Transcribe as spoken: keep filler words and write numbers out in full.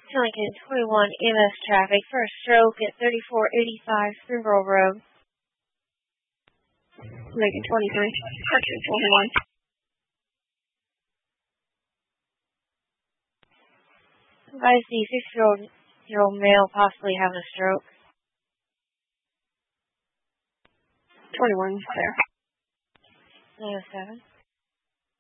Lincoln twenty-one M S traffic for a stroke at thirty-four eighty-five Springboro Road. Lincoln twenty-three, correction twenty-one. Advise the six-year-old male possibly having a stroke. twenty-one, clear. nine oh seven.